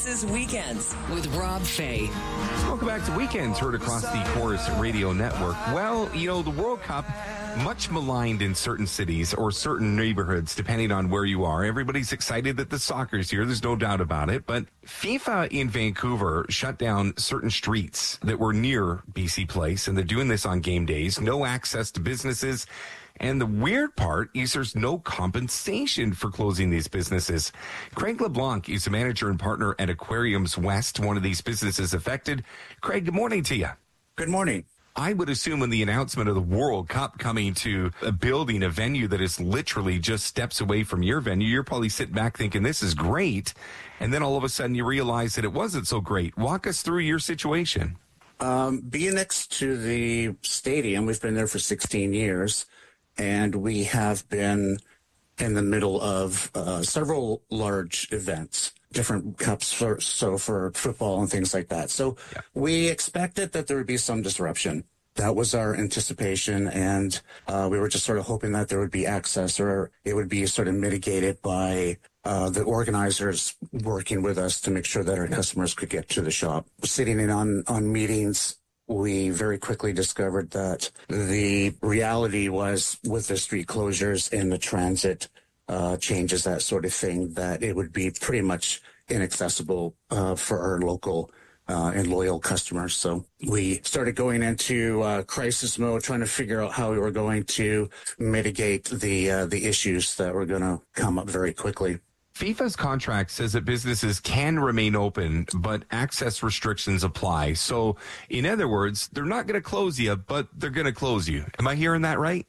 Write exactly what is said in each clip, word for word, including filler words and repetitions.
is Weekends with Rob Fay. Welcome back to Weekends, heard across the Chorus Radio Network. Well, you know, the World Cup, much maligned in certain cities or certain neighborhoods, depending on where you are. Everybody's excited that the soccer's here. There's no doubt about it. But FIFA in Vancouver shut down certain streets that were near B C Place, and they're doing this on game days. No access to businesses. And the weird part is there's no compensation for closing these businesses. Craig LeBlanc is a manager and partner at Aquariums West, one of these businesses affected. Craig, good morning to you. Good morning. I would assume when the announcement of the World Cup coming to a building, a venue that is literally just steps away from your venue, you're probably sitting back thinking this is great. And then all of a sudden you realize that it wasn't so great. Walk us through your situation. Um, being next to the stadium, we've been there for sixteen years. And we have been in the middle of uh, several large events, different cups, for, so for football and things like that. So yeah. We expected that there would be some disruption. That was our anticipation, and uh, we were just sort of hoping that there would be access, or it would be sort of mitigated by uh, the organizers working with us to make sure that our customers could get to the shop. Sitting in on, on meetings, we very quickly discovered that the reality was, with the street closures and the transit uh, changes, that sort of thing, that it would be pretty much inaccessible uh, for our local uh, and loyal customers. So we started going into uh, crisis mode, trying to figure out how we were going to mitigate the uh, the issues that were going to come up very quickly. FIFA's contract says that businesses can remain open, but access restrictions apply. So, in other words, they're not going to close you, but they're going to close you. Am I hearing that right?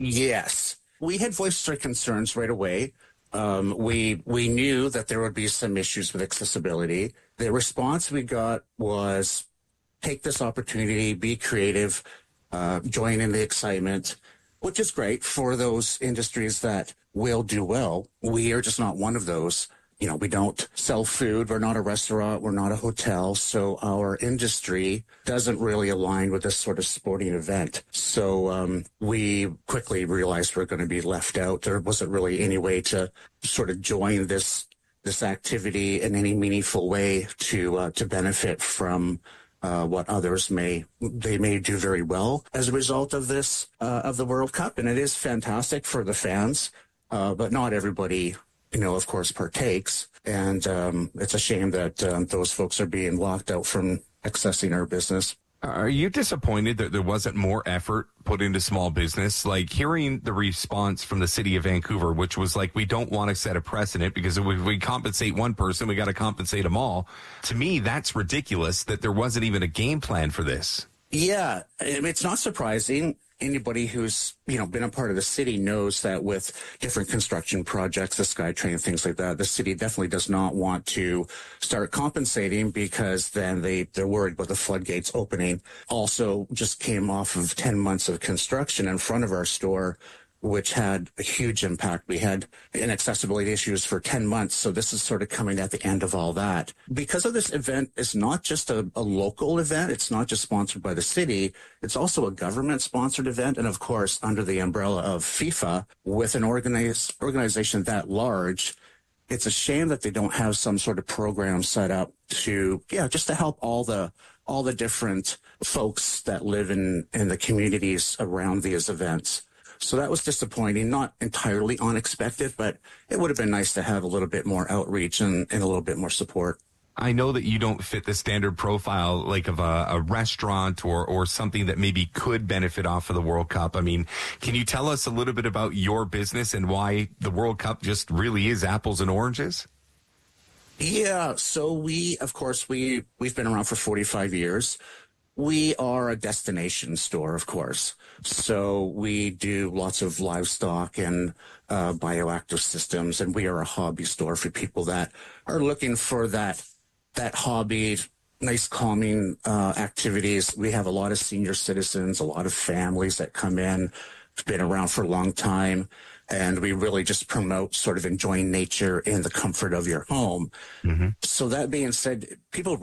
Yes. We had voiced our concerns right away. Um, we we knew that there would be some issues with accessibility. The response we got was, take this opportunity, be creative, uh, join in the excitement, which is great for those industries that will do well. We are just not one of those. You know, we don't sell food. We're not a restaurant. We're not a hotel. So our industry doesn't really align with this sort of sporting event. So um, we quickly realized we're going to be left out. There wasn't really any way to sort of join this this activity in any meaningful way to uh, to benefit from Uh, what others may, they may do very well as a result of this, uh, of the World Cup. And it is fantastic for the fans, uh, but not everybody, you know, of course, partakes. And um, it's a shame that um, those folks are being locked out from accessing our business. Are you disappointed that there wasn't more effort put into small business? Like hearing the response from the city of Vancouver, which was like, we don't want to set a precedent because if we compensate one person, we got to compensate them all. To me, that's ridiculous that there wasn't even a game plan for this. Yeah, it's not surprising. Anybody who's, you know, been a part of the city knows that with different construction projects, the SkyTrain, things like that, the city definitely does not want to start compensating because then they, they're worried about the floodgates opening. Also just came off of ten months of construction in front of our store, which had a huge impact. We had inaccessibility issues for ten months. So this is sort of coming at the end of all that. Because of this event, it's not just a, a local event. It's not just sponsored by the city. It's also a government-sponsored event. And, of course, under the umbrella of FIFA, with an organize, organization that large, it's a shame that they don't have some sort of program set up to, yeah, just to help all the all the different folks that live in, in the communities around these events. So that was disappointing, not entirely unexpected, but it would have been nice to have a little bit more outreach and, and a little bit more support. I know that you don't fit the standard profile like of a, a restaurant or, or something that maybe could benefit off of the World Cup. I mean, can you tell us a little bit about your business and why the World Cup just really is apples and oranges? Yeah, so we, of course, we, we've been around for forty-five years. We are a destination store, of course. So we do lots of livestock and uh, bioactive systems, and we are a hobby store for people that are looking for that that hobby, nice calming uh, activities. We have a lot of senior citizens, a lot of families that come in, have been around for a long time, and we really just promote sort of enjoying nature in the comfort of your home. Mm-hmm. So that being said, people